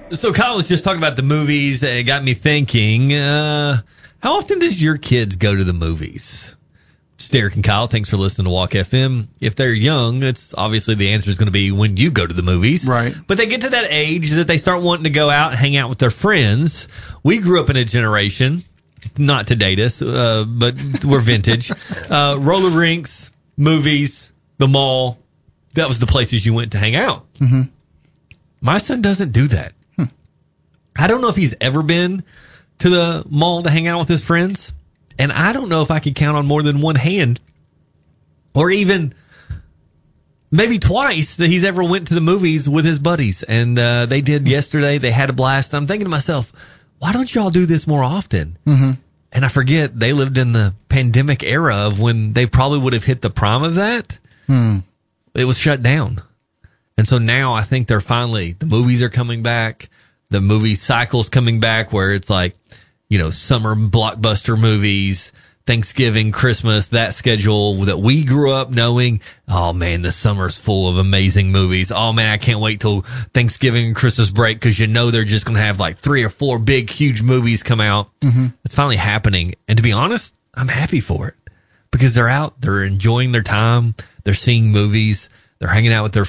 So Kyle was just talking about the movies. It got me thinking, how often does your kids go to the movies? It's Derek and Kyle. Thanks for listening to Walk FM. If they're young, it's obviously the answer is going to be when you go to the movies. Right. But they get to that age that they start wanting to go out and hang out with their friends. We grew up in a generation, not to date us, but we're vintage. Roller rinks, movies, the mall. That was the places you went to hang out. Mm-hmm. My son doesn't do that. I don't know if he's ever been to the mall to hang out with his friends. And I don't know if I could count on more than one hand or even maybe twice that he's ever went to the movies with his buddies. And they did yesterday. They had a blast. I'm thinking to myself, why don't y'all do this more often? Mm-hmm. And I forget they lived in the pandemic era of when they probably would have hit the prime of that. It was shut down. And so now I think the movies are coming back. The movie cycle's coming back where it's like, summer blockbuster movies, Thanksgiving, Christmas, that schedule that we grew up knowing. Oh man, the summer's full of amazing movies. Oh man, I can't wait till Thanksgiving and Christmas break because they're just going to have like 3 or 4 big, huge movies come out. Mm-hmm. It's finally happening. And to be honest, I'm happy for it because they're out, they're enjoying their time, they're seeing movies, they're hanging out with their